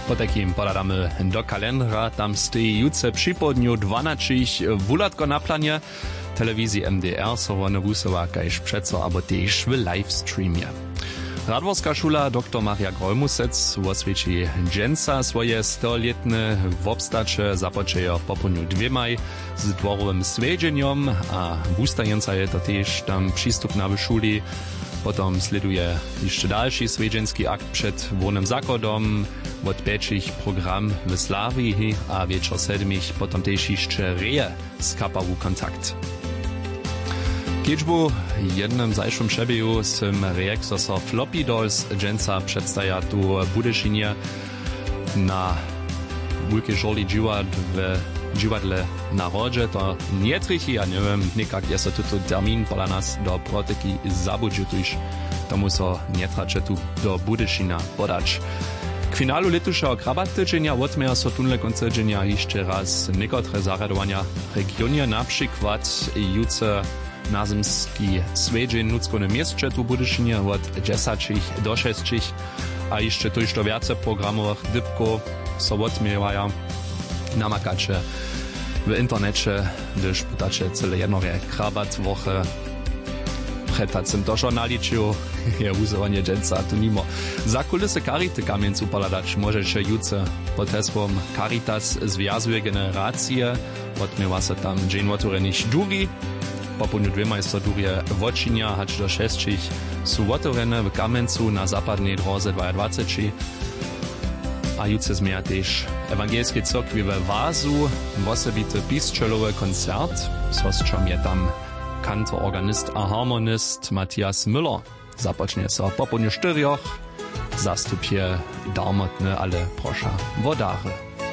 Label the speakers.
Speaker 1: Po takim podadamy do kalendra, tam stoi jutce przy południu 12 wulatko na planie telewizji MDR, so one wusowa kajż przeco, abo też w live streamie. Radworska szula dr Maria Grolmusec oswieci dżęca swoje 100-letne wobstacze započejo po południu 2 z dworowym swiedzeniem, a wustajęca je to też tam przystupna w szuli. Potom sleduje jeszcze dalszy swiedzenski akt przed wolnym zakładom, od 5 program w Slawii, a wieczór 7 potom też jeszcze reje z kapawu kontakt. Kiečbu jednym zajszym przebiegu sym rejek, so Floppy Dolls dżęca przedstawia tu Budyszynie na wielkiej żoli dziwadle na rodzie, to nie trichy, ja nie wiem, nikak jest to termin pola nas do protyki zabudził, tuż tomu so nie tracze tu do Budyszyna podać. K finalu letušeho krabatydzenia odmieja so tunle koncedżenia jeszcze raz niekotre zaradowania regionie, na przykład juce nazymski swiedzień nuckone mieście tu Budyszynie od 10 do 6, a jeszcze to jeszcze więcej programowych dybków so odmiewają namakacze w internecie, gdyż pytacie cele jednore krabat woche pretacem to schon naliczył, je uzowanie dżęca tu nimo. Za kulisy Carity kamieńcu poladać możecie jutce pod hasłem Caritas związuje generacje, odmiewa se tam dzień otworenych duri, po południu 2 jest to durje Wocinia, hacz do 6 są otworene w kamieńcu na zapadnej drodze 22, a jutce zmienia też Ewangelskie Cyrkwi we Wazu, osobity piszczelowy koncert, z czym je tam kantor, organist a harmonist Matthias Müller. Zapocznie so po południu 4, zastupie darmotne, ale prosza wodary.